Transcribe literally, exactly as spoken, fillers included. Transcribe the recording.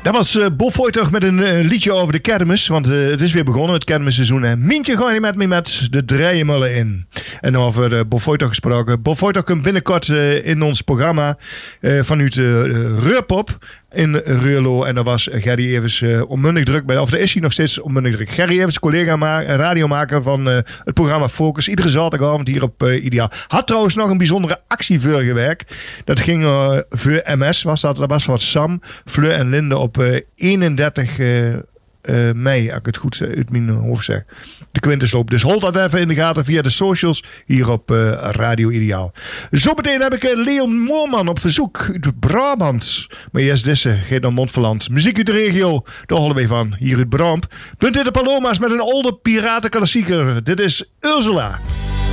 Dat was uh, Bob Voigt met een uh, liedje over de kermis. Want uh, het is weer begonnen, het kermisseizoen. En Mientje, ga je met me met de Drijemullen in. En over uh, Bob Voigt gesproken. Bob Voigt komt binnenkort uh, in ons programma uh, vanuit uh, Reurpop in Ruurlo. En daar was Gerry Evers uh, onmundig druk bij. Of daar is hij nog steeds onmundig druk. Gerry Evers, collega ma- radiomaker van uh, het programma Focus. Iedere zaterdagavond hier op uh, Ideaal. Had trouwens nog een bijzondere actie vorige week. Dat ging uh, voor M S. Was dat, dat was van Sam, Fleur en Linde op uh, eenendertig uh, uh, mei. Als ik het goed uit mijn hoofd zeg. De Quintusloop. Dus hold dat even in de gaten via de socials hier op uh, Radio Ideaal. Zometeen heb ik uh, Leon Moorman op verzoek uit Brabant. Maar eerst deze, Geert Montferland. Muziek uit de regio, daar houden wij van. Hier uit Bramp. Punt in de Paloma's met een oude piratenklassieker. Dit is Ursula.